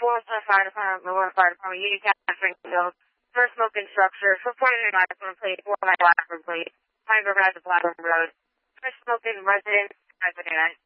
Florida Fire Department, Memorial Fire Department, Union County, Springfield. First smoking structure, reported in license plate, 4 license plate, Pine Grove Rise of Blackburn Road. First smoking resident,